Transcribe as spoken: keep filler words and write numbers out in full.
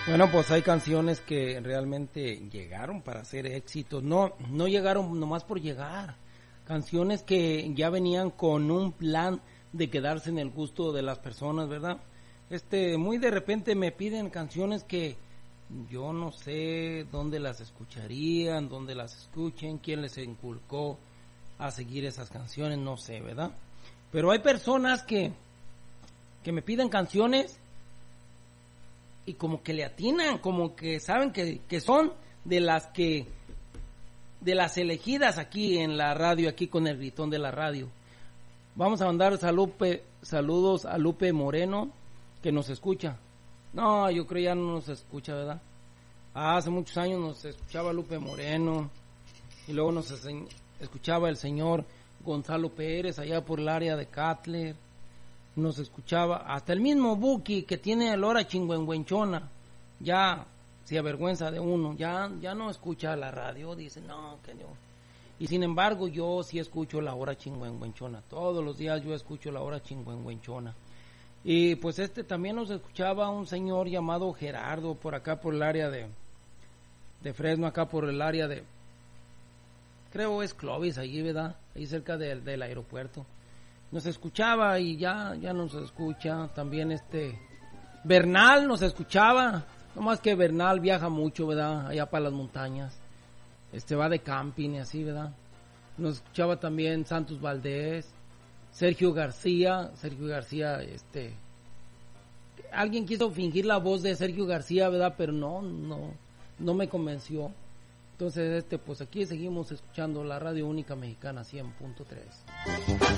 Bueno, pues hay canciones que realmente llegaron para ser éxitos, no, no llegaron nomás por llegar, canciones que ya venían con un plan de quedarse en el gusto de las personas, ¿verdad? Este, muy de repente me piden canciones que yo no sé dónde las escucharían, dónde las escuchen, quién les inculcó a seguir esas canciones, no sé, ¿verdad? Pero hay personas que, que me piden canciones y como que le atinan, como que saben que, que son de las que, de las elegidas aquí en la radio, aquí con el gritón de la radio. Vamos a mandar salupe, saludos a Lupe Moreno, que nos escucha. No, yo creo ya no nos escucha, ¿verdad? Ah, hace muchos años nos escuchaba Lupe Moreno, y luego nos escuchaba el señor Gonzalo Pérez, allá por el área de Catler. Nos escuchaba hasta el mismo Buki, que tiene el hora chingüengüenchona, ya se avergüenza de uno, ya ya no escucha la radio, dice, no, que no. Y sin embargo, yo sí escucho la hora chingüengüenchona, todos los días yo escucho la hora chingüengüenchona. Y pues este también nos escuchaba un señor llamado Gerardo, por acá por el área de, de Fresno, acá por el área de, creo es Clovis, allí, ¿verdad? Ahí cerca de, del aeropuerto. Nos escuchaba y ya ya nos escucha. También este Bernal nos escuchaba, no más que Bernal viaja mucho, ¿verdad? Allá para las montañas, este va de camping y así, ¿verdad? Nos escuchaba también Santos Valdés, Sergio García, Sergio García, este alguien quiso fingir la voz de Sergio García, ¿verdad? Pero no, no, no me convenció. Entonces, este, pues aquí seguimos escuchando la Radio Única Mexicana cien punto tres.